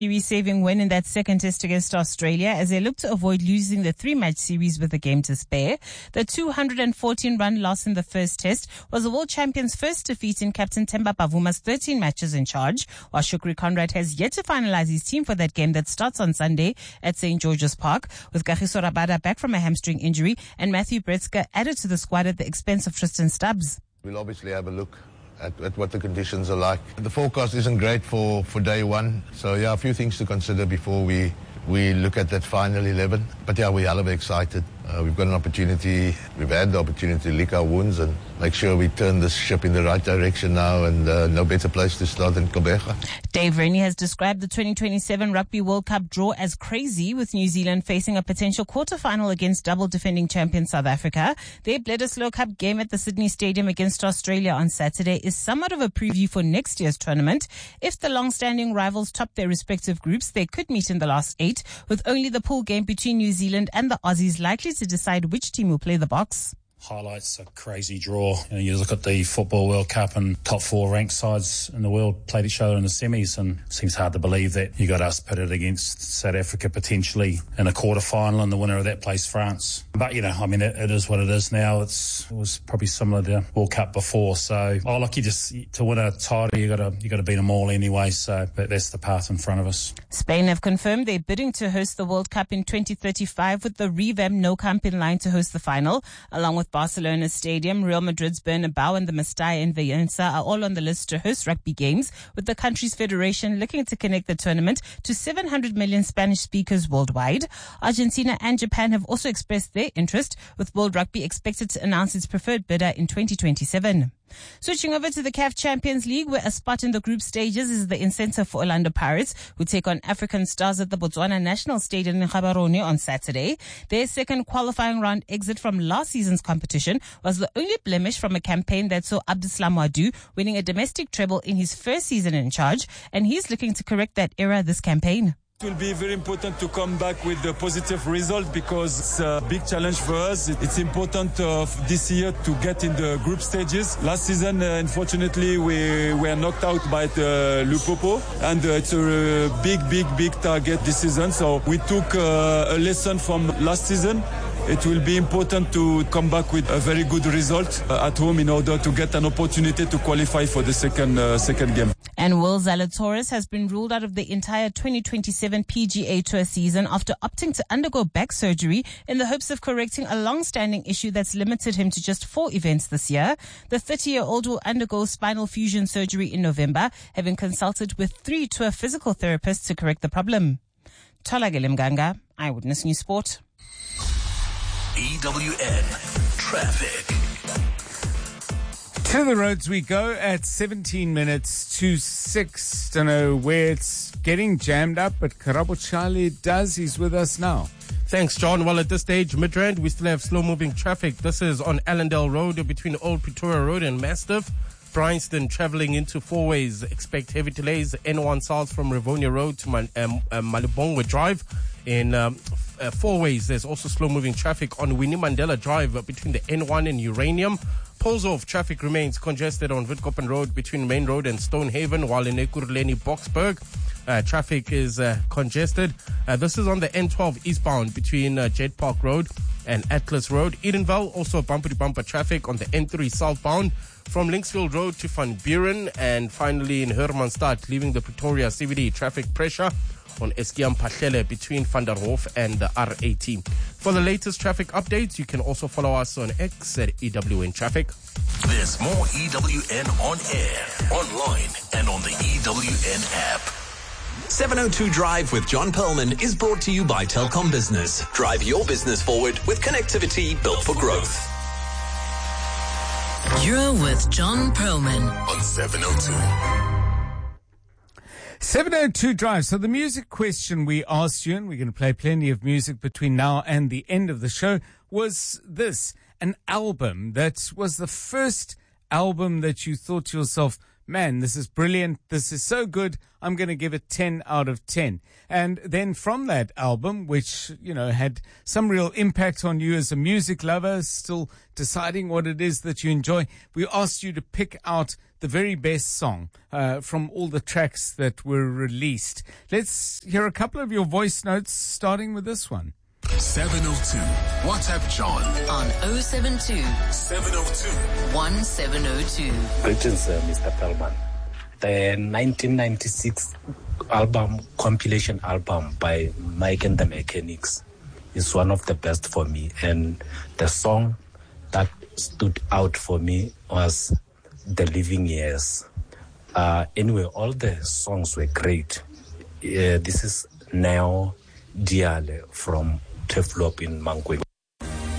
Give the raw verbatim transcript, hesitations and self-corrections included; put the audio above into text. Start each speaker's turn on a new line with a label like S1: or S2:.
S1: Series-saving win in that second test against Australia as they look to avoid losing the three-match series with a game to spare. The two hundred fourteen run loss in the first test was the world champions' first defeat in Captain Themba Bavuma's thirteen matches in charge, while Shukri Conrad has yet to finalize his team for that game that starts on Sunday at Saint George's Park, with Kagiso Rabada back from a hamstring injury and Matthew Bretzker added to the squad at the expense of Tristan Stubbs.
S2: We'll obviously have a look At, at what the conditions are like. The forecast isn't great for, for day one, so yeah, a few things to consider before we we look at that final eleven. But yeah, we're hell of excited. Uh, we've got an opportunity, we've had the opportunity to lick our wounds and make sure we turn this ship in the right direction now, and uh, no better place to start than Gqeberha.
S1: Dave Rennie has described the twenty twenty-seven Rugby World Cup draw as crazy, with New Zealand facing a potential quarterfinal against double defending champion South Africa. Their Bledisloe Cup game at the Sydney Stadium against Australia on Saturday is somewhat of a preview for next year's tournament. If the long-standing rivals top their respective groups, they could meet in the last eight, with only the pool game between New Zealand and the Aussies likely to decide which team will play the box.
S3: Highlights a crazy draw. You know, you look at the Football World Cup and top four ranked sides in the world played each other in the semis, and it seems hard to believe that you got us pitted against South Africa potentially in a quarter final, and the winner of that plays France. But you know, I mean, it, it is what it is now. It's it was probably similar to World Cup before. So, oh, look, you just to win a title, you got to you got to beat them all anyway. So, but that's the path in front of us.
S1: Spain have confirmed they're bidding to host the World Cup in twenty thirty-five, with the revamped Nou Camp in line to host the final, along with Barcelona's Stadium, Real Madrid's Bernabeu and the Mestalla in Valencia are all on the list to host rugby games, with the country's federation looking to connect the tournament to seven hundred million Spanish speakers worldwide. Argentina and Japan have also expressed their interest, with World Rugby expected to announce its preferred bidder in twenty twenty-seven. Switching over to the C A F Champions League, where a spot in the group stages is the incentive for Orlando Pirates, who take on African Stars at the Botswana National Stadium in Gaborone on Saturday. Their second qualifying round exit from last season's competition was the only blemish from a campaign that saw Abdeslam Wadu winning a domestic treble in his first season in charge, and he's looking to correct that error this campaign.
S4: It will be very important to come back with a positive result because it's a big challenge for us. It's important uh, this year to get in the group stages. Last season, uh, unfortunately, we were knocked out by the Lupopo, and uh, it's a big, big, big target this season. So we took uh, a lesson from last season. It will be important to come back with a very good result uh, at home in order to get an opportunity to qualify for the second uh, second game.
S1: And Will Zalatoris has been ruled out of the entire twenty twenty-seven P G A Tour season after opting to undergo back surgery in the hopes of correcting a long-standing issue that's limited him to just four events this year. The thirty-year-old will undergo spinal fusion surgery in November, having consulted with three tour physical therapists to correct the problem. Tholakele Mganga, Eyewitness News Sport.
S5: E W N Traffic.
S6: To the roads we go at seventeen minutes to six. Don't know where it's getting jammed up, but Karabo Charlie does. He's with us now.
S7: Thanks, John. Well, at this stage, Midrand, we still have slow-moving traffic. This is on Allendale Road between Old Pretoria Road and Mastiff. Bryanston traveling into four ways. Expect heavy delays. N one south from Rivonia Road to Mal- um, um, Malibongwe Drive. In um, f- uh, four ways, there's also slow-moving traffic on Winnie Mandela Drive uh, between the N one and Uranium. Poles off, traffic remains congested on Witkoppen Road between Main Road and Stonehaven, while in Ekurhuleni, Boksburg, uh, traffic is uh, congested. Uh, this is on the N twelve eastbound between uh, Jet Park Road and Atlas Road. Edenville, also bumper-to-bumper traffic on the N three southbound from Linksfield Road to Van Buren, and finally in Hermanstad, leaving the Pretoria C B D, traffic pressure on Eskiam Pahlele between Van der Hof and the R eighteen. For the latest traffic updates, you can also follow us on X at E W N Traffic.
S5: There's more E W N on air, online, and on the E W N app. seven oh two Drive with John Perlman is brought to you by Telkom Business. Drive your business forward with connectivity built for growth.
S8: You're with John Perlman
S5: on seven oh two.
S6: seven oh two Drive. So the music question we asked you, and we're going to play plenty of music between now and the end of the show, was this: an album that was the first album that you thought to yourself, man, this is brilliant. This is so good. I'm going to give it ten out of ten. And then from that album, which, you know, had some real impact on you as a music lover, still deciding what it is that you enjoy, we asked you to pick out the very best song uh, from all the tracks that were released. Let's hear a couple of your voice notes, starting with this one.
S9: seven oh two. WhatsApp John
S8: on oh seven two,
S9: seven oh two,
S8: one seven oh two.
S10: Greetings, uh, Mister Perlman. The nineteen ninety-six album, compilation album by Mike and the Mechanics is one of the best for me. And the song that stood out for me was The Living Years. Uh, anyway, all the songs were great. Uh, this is Neo Diale from Teflop in Mankweng.